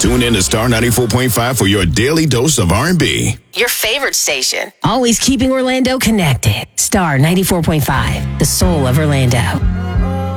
Tune in to Star 94.5 for your daily dose of R&B. Your favorite station. Always keeping Orlando connected. Star 94.5, the soul of Orlando.